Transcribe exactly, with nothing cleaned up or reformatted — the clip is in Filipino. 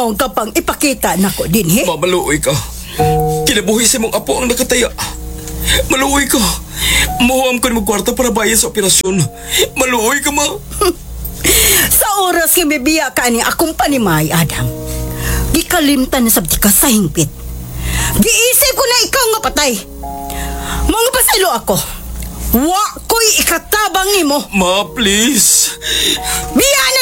maong kapang ipakita nako din, he? Ma, maluoy ka. Kinabuhi sa mong apo ang nakataya. Maluoy ka. Mahuam ko ni mo kwarta para bayan sa operasyon. Maluoy ka, ma. Sa oras nga bibiya ka ni akong panimay, Adam, gikalimtan na sabdi ka sa hingpit. Giisip ko na ikaw nga patay. Mga pasalo ako. Wa ko'y ikatabang nimo. Ma, please. Biya na